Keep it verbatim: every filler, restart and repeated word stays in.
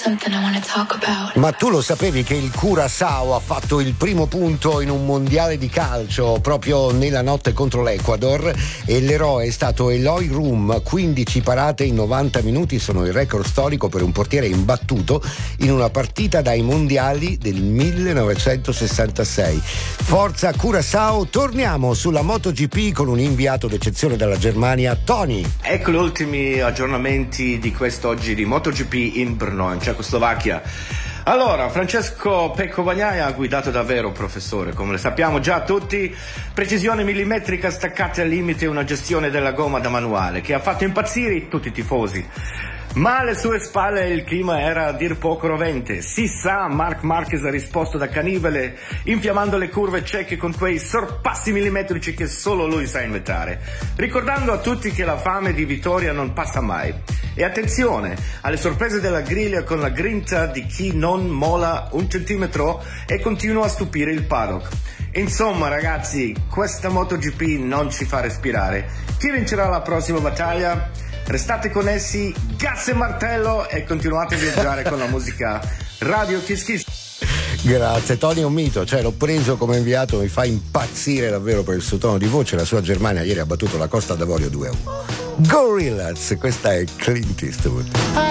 something I want to talk about. Ma tu lo sapevi che il Curaçao ha fatto il primo punto in un mondiale di calcio proprio nella notte contro l'Ecuador e l'eroe è stato Eloy Room, quindici parate in novanta minuti, sono il record storico per un portiere imbattuto in una partita dai mondiali del millenovecentosessantasei. Forza Curaçao, torniamo sulla MotoGP con un inviato d'eccezione dalla Germania, Tony. Ecco gli ultimi aggiornamenti di quest'oggi di MotoGP in Brno, in Cecoslovacchia. Allora, Francesco Pecco Bagnaia ha guidato davvero, professore, come lo sappiamo già tutti, precisione millimetrica, staccate al limite e una gestione della gomma da manuale che ha fatto impazzire tutti i tifosi. Ma alle sue spalle il clima era a dir poco rovente. Si sa, Marc Marquez ha risposto da cannibale, infiammando le curve ceche con quei sorpassi millimetrici che solo lui sa inventare, ricordando a tutti che la fame di vittoria non passa mai. E attenzione alle sorprese della griglia con la grinta di chi non mola un centimetro e continua a stupire il paddock. Insomma ragazzi, questa MotoGP non ci fa respirare. Chi vincerà la prossima battaglia? Restate connessi, gas e martello, e continuate a viaggiare con la musica Radio Kiss Kiss. Grazie, Tony è un mito, cioè l'ho preso come inviato, mi fa impazzire davvero per il suo tono di voce. La sua Germania ieri ha battuto la Costa d'Avorio due a uno. Gorillaz, questa è Clint Eastwood.